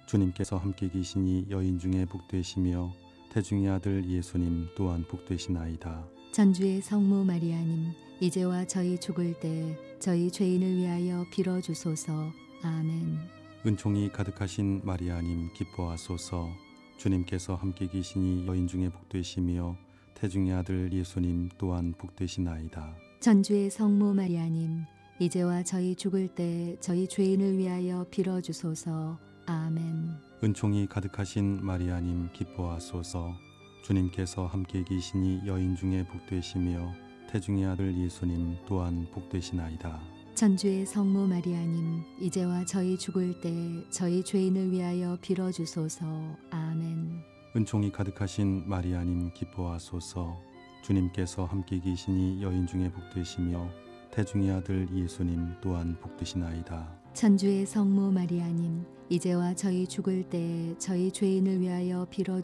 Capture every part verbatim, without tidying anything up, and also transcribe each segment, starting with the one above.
주님께서 함께 계시니 여인 중에 복되시며 태중의 아들 예수님 또한 복되시나이다. 전주의 성모 마리아님, 이제와 저희 죽을 때 저희 죄인을 위하여 빌어주소서. 아멘. 은총이 가득하신 마리아님 기뻐하소서. 주님께서 함께 계시니 여인 중에 복되시며 태중의 아들 예수님 또한 복되시나이다. 전주의 성모 마리아님, 이제와 저희 죽을 때 저희 죄인을 위하여 빌어주소서. 아멘. 은총이 가득하신 마리아님 기뻐하소서. 주님께서 함께 계시니 여인 중에 복되시며 태중의 아들 예수님 또한 복되시나이다. 전주의 성모 마리아님, 이제와 저희 죽을 때 저희 죄인을 위하여 빌어주소서. 아멘. 은총이 가득하신 마리아님 기뻐하소서. 주님께서 함께 계시니 여인 중에 복되시며 태중의 아들 예수님 또한 복되시나이다. 전주의 성모 마리아님, 이제와 저희 죽을 때 저희 죄인을 위하여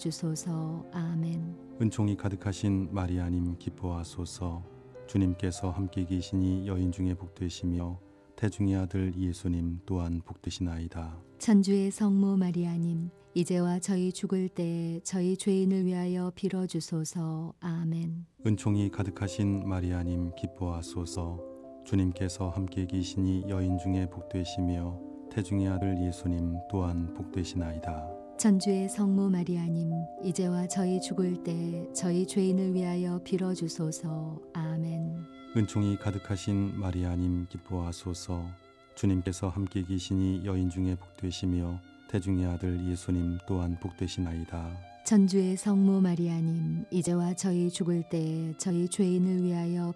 빌어주소서. 아멘. 은총이 가득하신 마리아님 기뻐하소서. 주님께서 함께 계시니 여인 중에 복되시며 태중의 아들 예수님 또한 복되시나이다. 전주의 성모 마리아님, 이제와 저희 죽을 때 저희 죄인을 위하여 빌어주소서. 아멘. 은총이 가득하신 마리아님 기뻐하소서. 주님께서 함께 계시니 여인 중에 복되시며 태중의 아들 예수님 또한 복되시나이다. 전주의 성모 마리아님, 이제와 저희 죽을 때 저희 죄인을 위하여 빌어주소서. 아멘. 은총이 가득하신 마리아님 기뻐하소서. 주님께서 함께 계시니 여인 중에 복되시며 태중의 아들 예수님 또한 복되시나이다. 전주의 성모 마리아님, 이제와 저희 죽을 때 저희 죄인을 위하여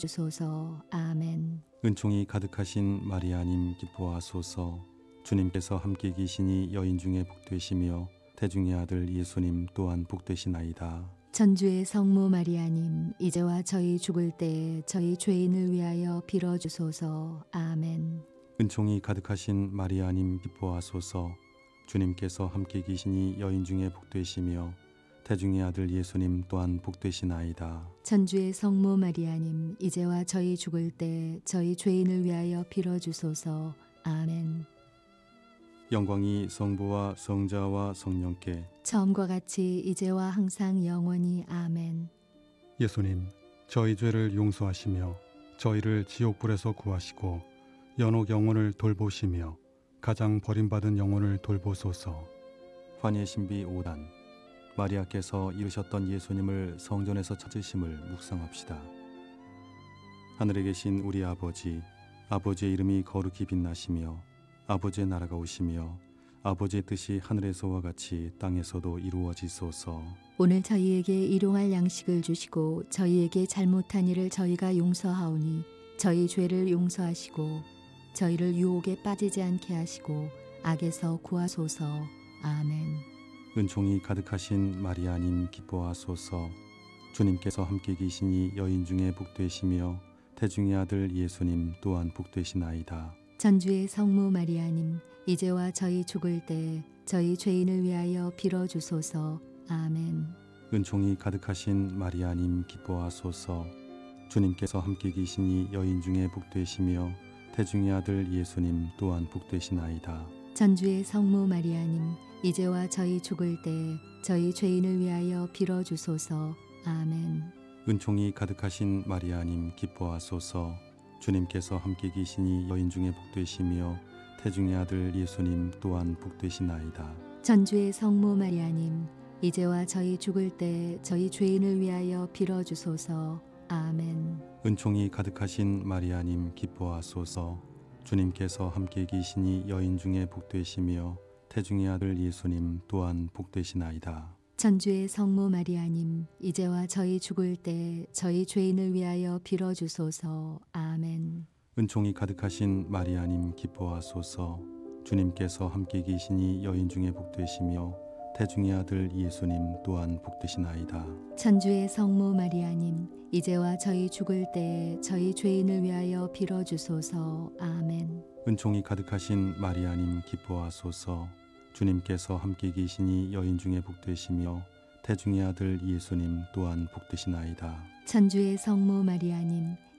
빌어주소서. 아멘. 은총이 가득하신 마리아님 기뻐하소서. 주님께서 함께 계시니 여인 중에 복되시며 태중의 아들 예수님 또한 복되시나이다. 전주의 성모 마리아님, 이제와 저희 죽을 때 저희 죄인을 위하여 빌어주소서. 아멘. 은총이 가득하신 마리아님 기뻐하소서. 주님께서 함께 계시니 여인 중에 복되시며 태중의 아들 예수님 또한 복되시나이다. 전주의 성모 마리아님, 이제와 저희 죽을 때 저희 죄인을 위하여 빌어주소서. 아멘. 영광이 성부와 성자와 성령께 처음과 같이 이제와 항상 영원히. 아멘. 예수님, 저희 죄를 용서하시며 저희를 지옥불에서 구하시고 연옥 영혼을 돌보시며 가장 버림받은 영혼을 돌보소서. 환희의 신비 오 단. 마리아께서 이르셨던 예수님을 성전에서 찾으심을 묵상합시다. 하늘에 계신 우리 아버지, 아버지의 이름이 거룩히 빛나시며 아버지의 나라가 오시며 아버지의 뜻이 하늘에서와 같이 땅에서도 이루어지소서. 오늘 저희에게 일용할 양식을 주시고 저희에게 잘못한 일을 저희가 용서하오니 저희 죄를 용서하시고 저희를 유혹에 빠지지 않게 하시고 악에서 구하소서. 아멘. 은총이 가득하신 마리아님 기뻐하소서. 주님께서 함께 계시니 여인 중에 복되시며 태중의 아들 예수님 또한 복되시나이다. 전주의 성모 마리아님, 이제와 저희 죽을 때 저희 죄인을 위하여 빌어주소서. 아멘. 은총이 가득하신 마리아님 기뻐하소서. 주님께서 함께 계시니 여인 중에 복되시며 태중의 아들 예수님 또한 복되시나이다. 전주의 성모 마리아님, 이제와 저희 죽을 때 저희 죄인을 위하여 빌어주소서. 아멘. 은총이 가득하신 마리아님 기뻐하소서. 주님께서 함께 계시니 여인 중에 복되시며 태중의 아들 예수님 또한 복되시나이다. 전주의 성모 마리아님, 이제와 저희 죽을 때 저희 죄인을 위하여 빌어주소서. 아멘. 은총이 가득하신 마리아님 기뻐하소서. 주님께서 함께 계시니 여인 중에 복되시며 태중의 아들 예수님 또한 복되시나이다. 전주의 성모 마리아님, 이제와 저희 죽을 때 저희 죄인을 위하여 빌어주소서. 아멘. 은총이 가득하신 마리아님 기뻐하소서. 주님께서 함께 계시니 여인 중에 복되시며 태중의 아들 예수님 또한 복되시나이다. 전주의 성모 마리아님, 이제와 저희 죽을 때 저희 죄인을 위하여 빌어주소서. 아멘. 은총이 가득하신 마리아님 기뻐하소서. 주님께서 함께 계시니 여인 중에 복되시며 태중의 아들 예수님 또한 복되시나이다. 전주의 성모 마리아님,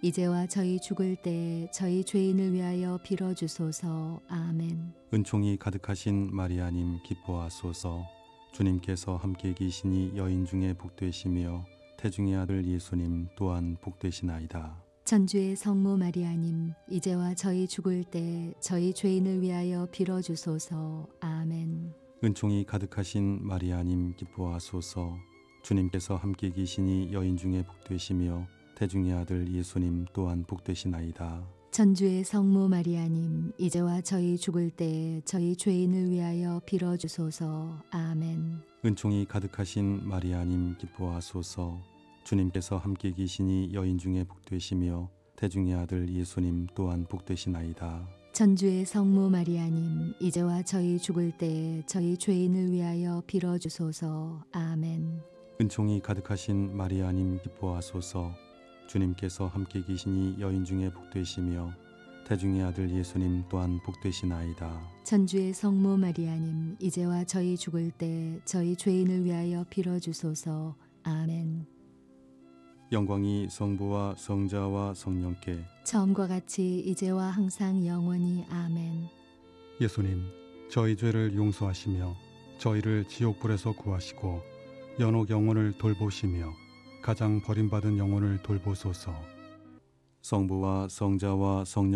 이제와 저희 죽을 때 저희 죄인을 위하여 빌어주소서. 아멘. 은총이 가득하신 마리아님 기뻐하소서. 주님께서 함께 계시니 여인 중에 복되시며 태중의 아들 예수님 또한 복되시나이다. 천주의 성모 마리아님, 이제와 저희 죽을 때 저희 죄인을 위하여 빌어주소서. 아멘. 은총이 가득하신 마리아님 기뻐하소서. 주님께서 함께 계시니 여인 중에 복되시며 태중의 아들 예수님 또한 복되시나이다. 천주의 성모 마리아님, 이제와 저희 죽을 때 저희 죄인을 위하여 빌어주소서. 아멘. 은총이 가득하신 마리아님 기뻐하소서. 주님께서 함께 계시니 여인 중에 복되시며 태중의 아들 예수님 또한 복되시나이다. 천주의 성모 마리아님, 이제와 저희 죽을 때 저희 죄인을 위하여 빌어주소서. 아멘. 은총이 가득하신 마리아님 기뻐하소서. 주님께서 함께 계시니 여인 중에 복되시며 태중의 아들 예수님 또한 복되시나이다. 천주의 성모 마리아님, 이제와 저희 죽을 때 저희 죄인을 위하여 빌어주소서. 아멘. 영광이 성부와 성자와 성령께 처음과 같이 이제와 항상 영원히. 아멘. 예수님, 저희 죄를 용서하시며 저희를 지옥불에서 구하시고 연옥 영혼을 돌보시며 가장 버림받은 영혼을 돌보소서. 성부와 성자와 성령